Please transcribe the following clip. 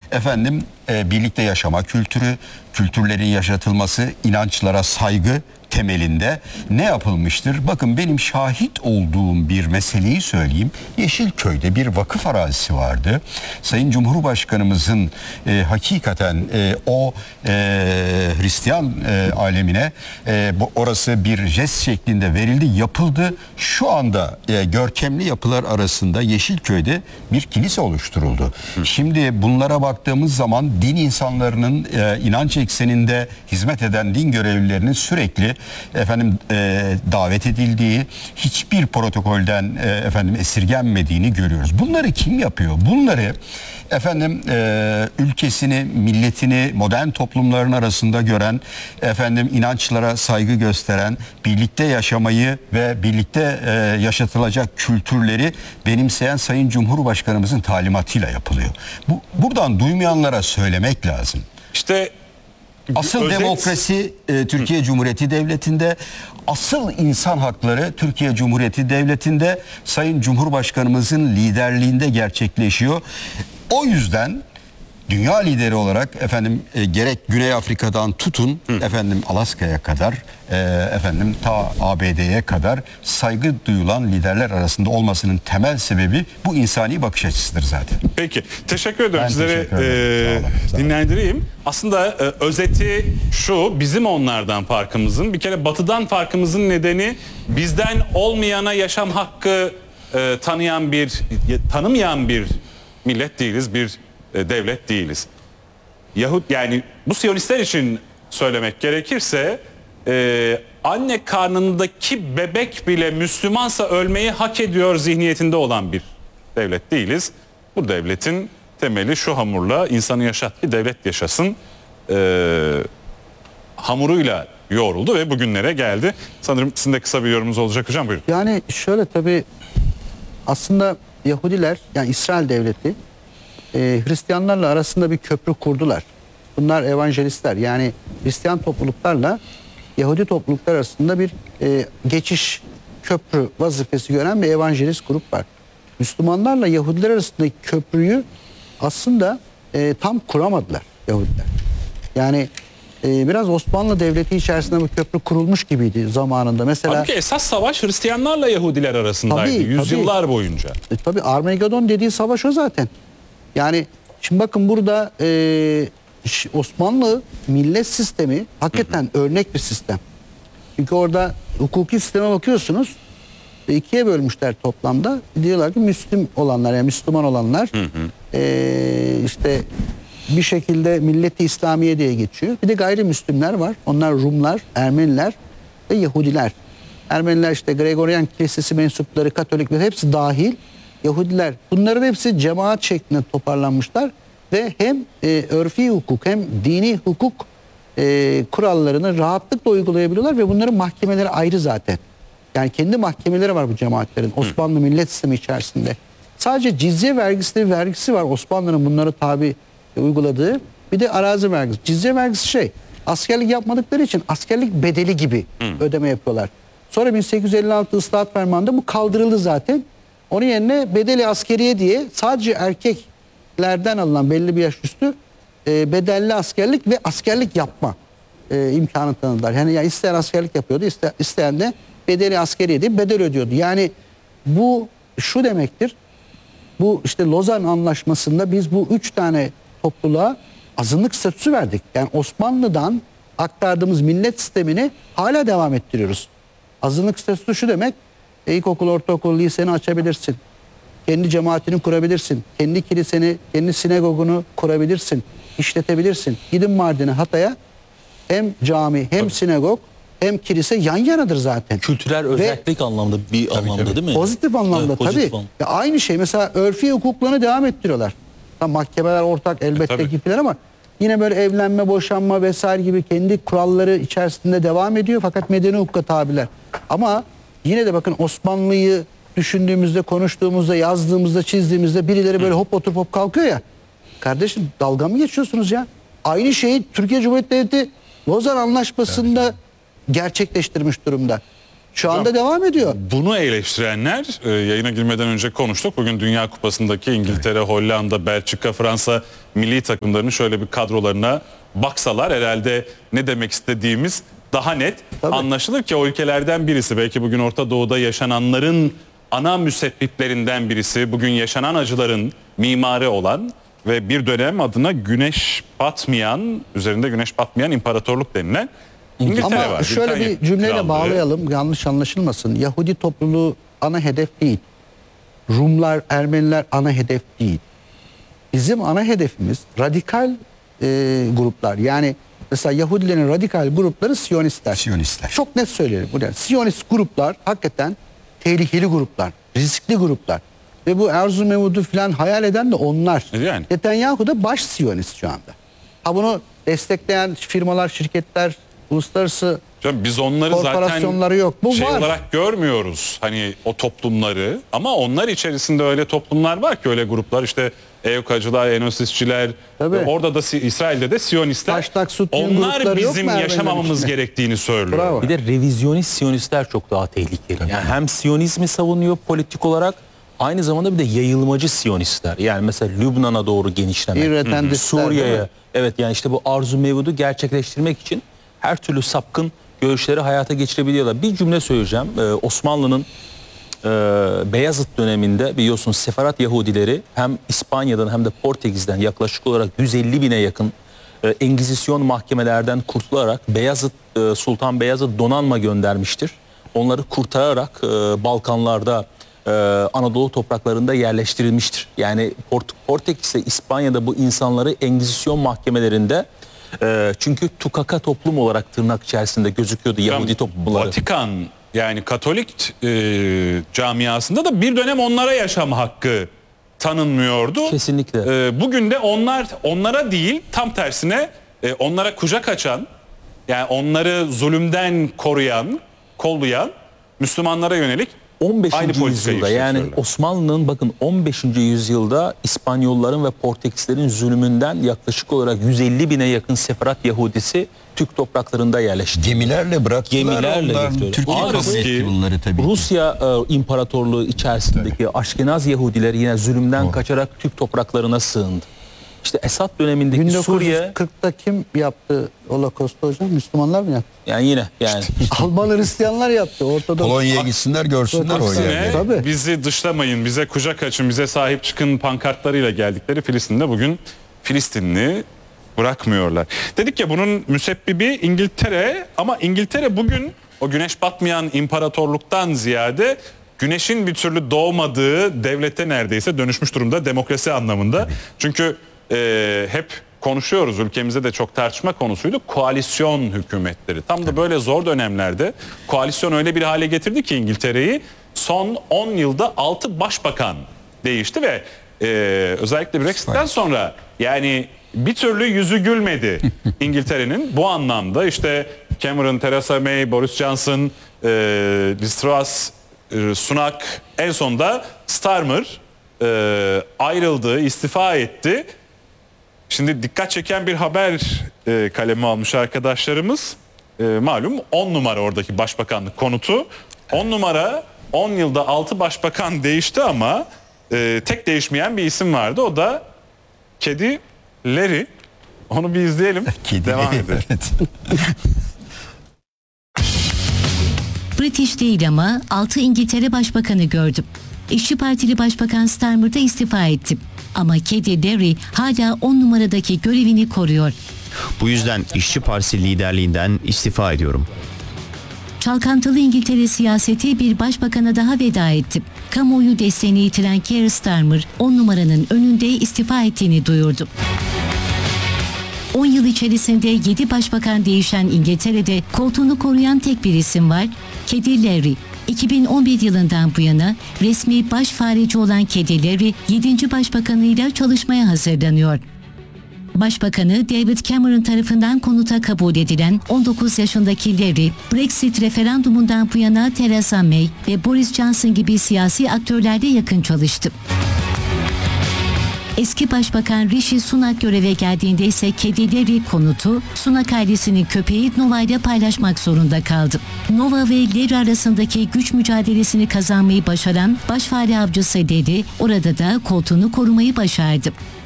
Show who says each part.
Speaker 1: birlikte yaşama kültürü, kültürlerin yaşatılması, inançlara saygı temelinde ne yapılmıştır? Bakın, benim şahit olduğum bir meseleyi söyleyeyim. Yeşilköy'de bir vakıf arazisi vardı. Sayın Cumhurbaşkanımızın hakikaten o Hristiyan alemine orası bir jest şeklinde verildi, yapıldı. Şu anda görkemli yapılar arasında Yeşilköy'de bir kilise oluşturuldu. Şimdi bunlara baktığımız zaman din insanlarının inanç ekseninde hizmet eden din görevlilerinin sürekli davet edildiği, hiçbir protokolden esirgenmediğini görüyoruz. Bunları kim yapıyor? Bunları ülkesini, milletini modern toplumların arasında gören, inançlara saygı gösteren, birlikte yaşamayı ve birlikte yaşatılacak kültürleri benimseyen Sayın Cumhurbaşkanımızın talimatıyla yapılıyor. Buradan duymayanlara söylemek lazım.
Speaker 2: İşte
Speaker 1: asıl demokrasi Türkiye Cumhuriyeti Devleti'nde, asıl insan hakları Türkiye Cumhuriyeti Devleti'nde Sayın Cumhurbaşkanımızın liderliğinde gerçekleşiyor. O yüzden dünya lideri olarak gerek Güney Afrika'dan tutun Alaska'ya kadar ta ABD'ye kadar saygı duyulan liderler arasında olmasının temel sebebi bu insani bakış açısıdır zaten.
Speaker 2: Peki, teşekkür ederim. Sizlere
Speaker 1: Sağ olun.
Speaker 2: dinlendireyim. Aslında özeti şu: bizim onlardan farkımızın, bir kere Batı'dan farkımızın nedeni, bizden olmayana yaşam hakkı tanımayan bir millet değiliz, bir devlet değiliz. Yani bu Siyonistler için söylemek gerekirse, anne karnındaki bebek bile Müslümansa ölmeyi hak ediyor zihniyetinde olan bir devlet değiliz. Bu devletin temeli şu hamurla: insanı yaşat ki devlet yaşasın hamuruyla yoğruldu ve bugünlere geldi. Sanırım sizin de kısa bir yorumunuz olacak hocam, buyurun.
Speaker 3: Yani şöyle, tabii aslında Yahudiler, yani İsrail devleti Hristiyanlarla arasında bir köprü kurdular. Bunlar evangelistler, yani Hristiyan topluluklarla Yahudi topluluklar arasında bir geçiş köprü vazifesi gören bir evangelist grup var. Müslümanlarla Yahudiler arasındaki köprüyü aslında tam kuramadılar Yahudiler. Yani biraz Osmanlı Devleti içerisinde bu köprü kurulmuş gibiydi zamanında. Mesela
Speaker 2: Halbuki esas savaş Hristiyanlarla Yahudiler arasındaydı yüzyıllar boyunca.
Speaker 3: Tabii Armagedon dediği savaş o zaten. Yani şimdi bakın, burada Osmanlı millet sistemi hakikaten örnek bir sistem. Çünkü orada hukuki sisteme bakıyorsunuz, ikiye bölmüşler toplamda. Diyorlar ki Müslüm olanlar, yani Müslüman olanlar işte bir şekilde Millet-i İslamiye diye geçiyor. Bir de gayrimüslimler var. Onlar Rumlar, Ermeniler ve Yahudiler. Ermeniler işte Gregorian Kilisesi mensupları, Katolikler, hepsi dahil. Yahudiler, bunların hepsi cemaat şeklinde toparlanmışlar ve hem örfi hukuk hem dini hukuk kurallarını rahatlıkla uygulayabiliyorlar ve bunların mahkemeleri ayrı zaten. Yani kendi mahkemeleri var bu cemaatlerin Osmanlı millet sistemi içerisinde. Sadece cizye vergisi var Osmanlı'nın bunları tabi uyguladığı. Bir de arazi vergisi. Cizye vergisi askerlik yapmadıkları için askerlik bedeli gibi ödeme yapıyorlar. Sonra 1856 ıslahat fermanında bu kaldırıldı zaten. Onun yerine bedeli askeriye diye sadece erkeklerden alınan belli bir yaş üstü bedelli askerlik ve askerlik yapma imkanı tanıdılar. Yani isteyen askerlik yapıyordu, isteyen de bedeli askeriye diye bedel ödüyordu. Yani bu şu demektir: bu işte Lozan Anlaşması'nda biz bu 3 tane topluluğa azınlık statüsü verdik. Yani Osmanlı'dan aktardığımız millet sistemini hala devam ettiriyoruz. Azınlık statüsü şu demek: ilkokul, ortaokul, liseni açabilirsin. Kendi cemaatini kurabilirsin. Kendi kiliseni, kendi sinagogunu kurabilirsin. İşletebilirsin. Gidin Mardin'e, Hatay'a, hem cami hem sinagog hem kilise yan yanadır zaten.
Speaker 4: Kültürel özellik anlamda bir anlamda değil mi?
Speaker 3: Pozitif anlamda tabii. Aynı şey mesela örfi hukuklarını devam ettiriyorlar. Tam mahkemeler ortak elbette ki filan, ama yine böyle evlenme, boşanma vesaire gibi kendi kuralları içerisinde devam ediyor, fakat medeni hukuka tabiler. Ama yine de bakın, Osmanlı'yı düşündüğümüzde, konuştuğumuzda, yazdığımızda, çizdiğimizde birileri böyle hop oturup hop kalkıyor ya. Kardeşim, dalga mı geçiyorsunuz ya? Aynı şeyi Türkiye Cumhuriyeti Devleti Lozan Anlaşması'nda gerçekleştirmiş durumda. Şu anda devam ediyor.
Speaker 2: Bunu eleştirenler yayına girmeden önce konuştuk. Bugün Dünya Kupası'ndaki İngiltere, Hollanda, Belçika, Fransa milli takımlarının şöyle bir kadrolarına baksalar herhalde ne demek istediğimiz daha net
Speaker 3: Tabii.
Speaker 2: anlaşılır ki o ülkelerden birisi. Belki bugün Orta Doğu'da yaşananların ana müsebbiplerinden birisi. Bugün yaşanan acıların mimarı olan ve bir dönem adına üzerinde güneş batmayan imparatorluk denilen İngiltere
Speaker 3: Ama
Speaker 2: var.
Speaker 3: şöyle
Speaker 2: Britanya
Speaker 3: bir cümleyle
Speaker 2: Krallığı.
Speaker 3: bağlayalım, yanlış anlaşılmasın. Yahudi topluluğu ana hedef değil. Rumlar, Ermeniler ana hedef değil. Bizim ana hedefimiz radikal gruplar. Yani mesela Yahudilerin radikal grupları Siyonistler.
Speaker 1: Siyonistler.
Speaker 3: Çok net söylerim. Yani Siyonist gruplar hakikaten tehlikeli gruplar, riskli gruplar. Ve bu Erzurum Mevud'u falan hayal eden de onlar.
Speaker 2: Yani.
Speaker 3: Netanyahu da baş Siyonist şu anda. Ha bunu destekleyen firmalar, şirketler, uluslararası
Speaker 2: Canım biz onları zaten
Speaker 3: korporasyonları yok. Bu
Speaker 2: şey
Speaker 3: var.
Speaker 2: olarak görmüyoruz hani o toplumları ama onlar içerisinde öyle toplumlar var ki öyle gruplar işte EYOKA'cılar, Enosisçiler
Speaker 3: Tabii.
Speaker 2: orada da İsrail'de de Siyonistler.
Speaker 3: Taşnak Sutun
Speaker 2: Onlar
Speaker 3: grupları yok
Speaker 2: bizim
Speaker 3: mu
Speaker 2: yaşamamamız
Speaker 3: Ermenilerin
Speaker 2: gerektiğini söylüyor.
Speaker 3: Bravo.
Speaker 4: Bir de revizyonist Siyonistler çok daha tehlikeli. Yani hem Siyonizmi savunuyor politik olarak, aynı zamanda bir de yayılmacı Siyonistler. Yani mesela Lübnan'a doğru genişlemek,
Speaker 3: İrretendiler, değil
Speaker 4: Suriye'ye.
Speaker 3: mi?
Speaker 4: Evet, yani işte bu arzu mevcudu gerçekleştirmek için her türlü sapkın görüşleri hayata geçirebiliyorlar. Bir cümle söyleyeceğim. Osmanlı'nın Beyazıt döneminde biliyorsunuz Sefarat Yahudileri hem İspanya'dan hem de Portekiz'den yaklaşık olarak 150 bine yakın Engizisyon mahkemelerden kurtularak Sultan Beyazıt donanma göndermiştir. Onları kurtararak Balkanlarda, Anadolu topraklarında yerleştirilmiştir. Yani Portekiz'de, İspanya'da bu insanları Engizisyon mahkemelerinde çünkü tukaka toplum olarak tırnak içerisinde gözüküyordu Yahudi toplumları.
Speaker 2: Vatikan yani Katolik camiasında da bir dönem onlara yaşam hakkı tanınmıyordu.
Speaker 4: Kesinlikle.
Speaker 2: Bugün de onlara değil tam tersine onlara kucak açan yani onları zulümden koruyan, kollayan Müslümanlara yönelik
Speaker 4: 15.
Speaker 2: aynı politikayı
Speaker 4: yüzyılda
Speaker 2: işte
Speaker 4: yani
Speaker 2: söylüyor.
Speaker 4: Osmanlı'nın bakın 15. yüzyılda İspanyolların ve Portekizlerin zulmünden yaklaşık olarak 150 bine yakın Sefarat Yahudisi Türk topraklarında yerleşti.
Speaker 1: Gemilerle bıraktılar.
Speaker 4: Gemilerle
Speaker 1: onlar.
Speaker 4: götürdü.
Speaker 1: Türkiye
Speaker 4: Ağrı
Speaker 1: kabul etti
Speaker 2: ki
Speaker 1: bunları tabii.
Speaker 4: Rusya İmparatorluğu içerisindeki Aşkenaz Yahudiler yine zulümden kaçarak Türk topraklarına sığındı. İşte Esad dönemindeki Suriye
Speaker 3: 1940'ta kim yaptı Holocaust'u hocam? Müslümanlar mı yaptı?
Speaker 4: yani yine yani
Speaker 3: Alman Hristiyanlar yaptı. Ortodoks.
Speaker 1: Polonya'ya gitsinler görsünler o
Speaker 3: Aksine-
Speaker 1: yerleri.
Speaker 3: Tabii.
Speaker 2: Bizi dışlamayın, bize kucak açın, bize sahip çıkın pankartlarıyla geldikleri Filistin'de bugün Filistinli bırakmıyorlar. Dedik ya bunun müsebbibi İngiltere ama İngiltere bugün o güneş batmayan imparatorluktan ziyade güneşin bir türlü doğmadığı devlete neredeyse dönüşmüş durumda demokrasi anlamında. Çünkü hep konuşuyoruz, ülkemizde de çok tartışma konusuydu, koalisyon hükümetleri. Tam da böyle zor dönemlerde koalisyon öyle bir hale getirdi ki İngiltere'yi son 10 yılda 6 başbakan değişti ve özellikle Brexit'ten sonra yani bir türlü yüzü gülmedi İngiltere'nin bu anlamda. İşte Cameron, Theresa May, Boris Johnson, Liz Truss, Sunak, en sonunda Starmer ayrıldı, istifa etti. Şimdi dikkat çeken bir haber kalemi almış arkadaşlarımız. Malum 10 numara oradaki başbakanlık konutu. 10 numara 10 yılda 6 başbakan değişti ama tek değişmeyen bir isim vardı. O da Kedi Larry. Onu bir izleyelim. Devam edelim.
Speaker 1: Evet.
Speaker 5: British değil ama 6 İngiltere Başbakanı gördüm. İşçi Partili Başbakan Starmer da istifa etti. Ama Kedi Larry hala 10 numaradaki görevini koruyor.
Speaker 6: Bu yüzden İşçi Partisi liderliğinden istifa ediyorum.
Speaker 5: Çalkantılı İngiltere siyaseti bir başbakana daha veda etti. Kamuoyu desteğini yitiren Keir Starmer 10 numaranın önünde istifa ettiğini duyurdu. 10 yıl içerisinde 7 başbakan değişen İngiltere'de koltuğunu koruyan tek bir isim var. Kedi Larry. 2011 yılından bu yana resmi baş fareci olan Kedi Larry 7. başbakanıyla çalışmaya hazırlanıyor. Başbakanı David Cameron tarafından konuta kabul edilen 19 yaşındaki Larry, Brexit referandumundan bu yana Theresa May ve Boris Johnson gibi siyasi aktörlerle yakın çalıştı. Eski Başbakan Rishi Sunak göreve geldiğinde ise kedileri konutu Sunak ailesinin köpeği Nova ile paylaşmak zorunda kaldı. Nova ve Larry arasındaki güç mücadelesini kazanmayı başaran baş fare avcısı Larry orada da koltuğunu korumayı başardı.